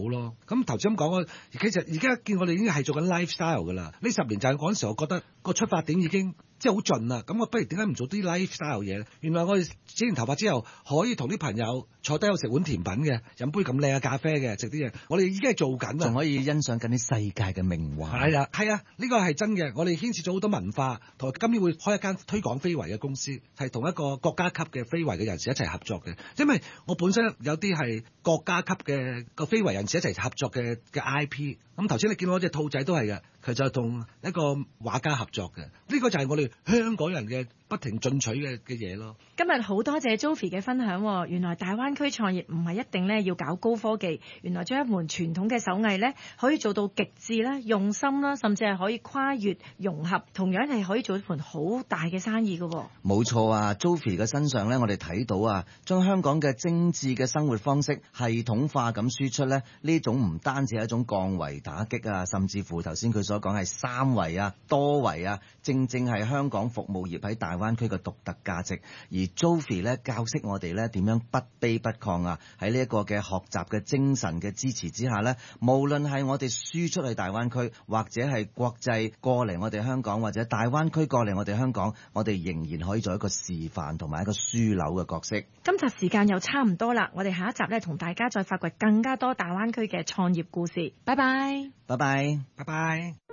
咯。咁頭先咁講，其實而家見我哋已經係做緊 lifestyle 㗎啦。呢10年就係嗰陣時，我覺得個出發點已經即係好盡啦。咁我不如點解唔做啲 lifestyle 嘢咧？原來我哋剪完頭髮之後，可以同啲朋友坐低度食碗甜品嘅，飲杯咁靚嘅咖啡嘅，食啲嘢。我哋已經係做緊啦， 仲可以欣賞緊啲世界嘅名畫。 係啊，呢個係真嘅。我哋牽涉咗好多文化，同埋今年會開一間推廣非遺嘅公司，係同一個國家級嘅非遺嘅人士一齊合作嘅。因為我本身有啲係國家級嘅個非遺人士一齊合作嘅 IP。咁頭先你見到嗰隻兔仔都係嘅，佢就同一個畫家合作嘅。呢個就係我哋香港人嘅不停進取嘅嘢咯。 今日好多謝 Joffy 嘅分享喎。原來大灣區創業唔係一定咧要搞高科技，原來將一門傳統嘅手藝咧可以做到極致啦、用心啦，甚至係可以跨越融合，同樣係可以做一盤好大嘅生意嘅喎。 冇錯啊 Joffy 嘅身上咧，我哋睇到啊，將香港嘅精緻嘅生活方式系統化咁輸出咧，呢種唔單止係一種降維打擊啊，甚至乎頭先佢所講係三維啊、多維啊，正正係香港服務業喺大灣區嘅獨特價值。而 Joffy 咧教識我哋咧點樣不卑不亢啊！喺呢一個嘅學習嘅精神嘅支持之下咧，無論係我哋輸出去大灣區，或者係國際過嚟我哋香港，或者大灣區過嚟我哋香港，我哋仍然可以做一個示範同埋一個樞紐嘅角色。 今集時間又差唔多啦，我哋下一集咧同大家再發掘更加多大灣區嘅創業故事。拜拜， 拜拜， 拜拜。